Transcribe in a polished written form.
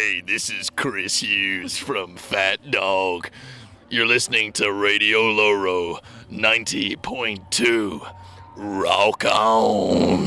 Hey, this is Chris Hughes from Fat Dog. You're listening to Radio Loro 90.2. Rock on.